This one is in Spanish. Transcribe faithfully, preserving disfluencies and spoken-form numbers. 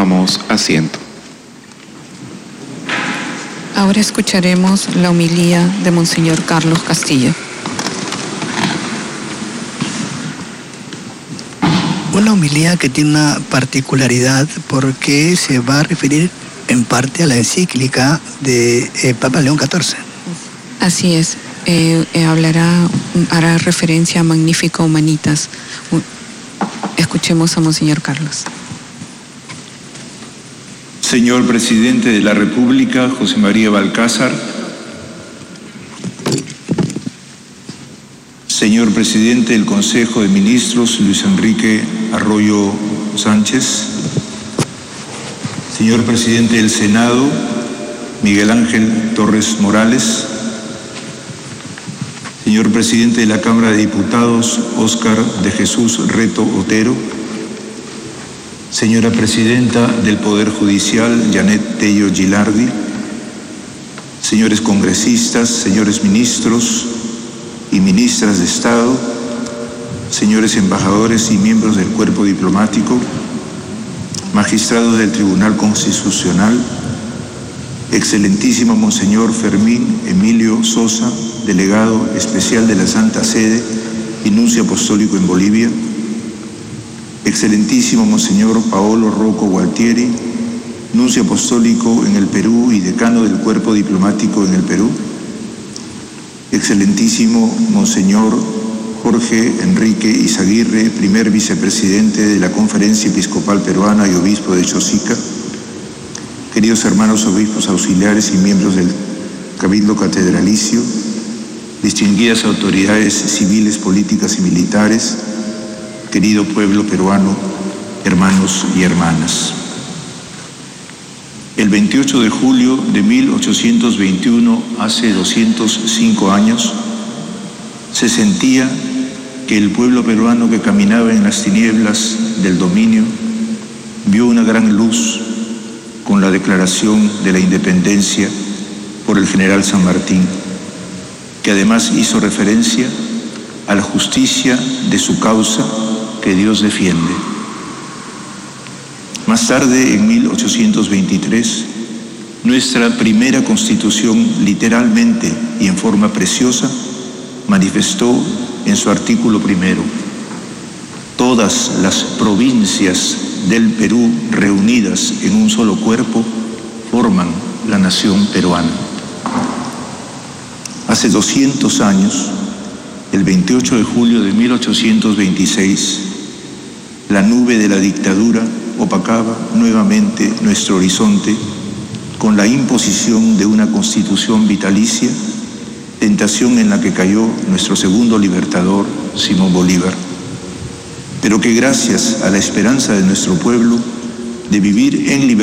Tomamos asiento. Ahora escucharemos la homilía de Monseñor Carlos Castillo. Una homilía que tiene una particularidad porque se va a referir en parte a la encíclica de eh, Papa León catorce. Así es, eh, eh, hablará, hará referencia a Magnifica Humanitas. Escuchemos a Monseñor Carlos. Señor Presidente de la República, José María Balcázar. Señor Presidente del Consejo de Ministros, Luis Enrique Arroyo Sánchez. Señor Presidente del Senado, Miguel Ángel Torres Morales. Señor Presidente de la Cámara de Diputados, Óscar de Jesús Reto Otero. Señora Presidenta del Poder Judicial, Janet Tello Gilardi. Señores congresistas, señores ministros y ministras de Estado, señores embajadores y miembros del cuerpo diplomático, magistrados del Tribunal Constitucional, excelentísimo Monseñor Fermín Emilio Sosa, delegado especial de la Santa Sede y nuncio apostólico en Bolivia, excelentísimo Monseñor Paolo Rocco Gualtieri, nuncio apostólico en el Perú y decano del cuerpo diplomático en el Perú, excelentísimo Monseñor Jorge Enrique Izaguirre, primer vicepresidente de la Conferencia Episcopal Peruana y obispo de Chosica, queridos hermanos obispos auxiliares y miembros del Cabildo Catedralicio, distinguidas autoridades civiles, políticas y militares, querido pueblo peruano, hermanos y hermanas. El veintiocho de julio de mil ochocientos veintiuno, hace doscientos cinco años, se sentía que el pueblo peruano que caminaba en las tinieblas del dominio vio una gran luz con la declaración de la independencia por el general San Martín, que además hizo referencia a la justicia de su causa que Dios defiende. Más tarde, en mil ochocientos veintitrés, nuestra primera Constitución, literalmente y en forma preciosa, manifestó en su artículo primero: todas las provincias del Perú reunidas en un solo cuerpo forman la nación peruana. Hace doscientos años, el veintiocho de julio de mil ochocientos veintiséis, la nube de la dictadura opacaba nuevamente nuestro horizonte con la imposición de una constitución vitalicia, tentación en la que cayó nuestro segundo libertador, Simón Bolívar, pero que gracias a la esperanza de nuestro pueblo de vivir en libertad